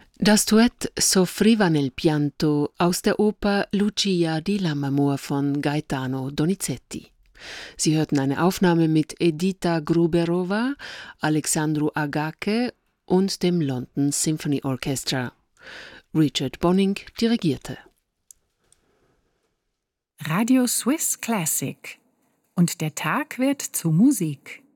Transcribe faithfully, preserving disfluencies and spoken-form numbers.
Das Duett Soffriva nel pianto aus der Oper Lucia di Lammermoor von Gaetano Donizetti. Sie hörten eine Aufnahme mit Edita Gruberova, Alexandru Agake und dem London Symphony Orchestra. Richard Bonning dirigierte. Radio Swiss Classic. Und der Tag wird zu Musik.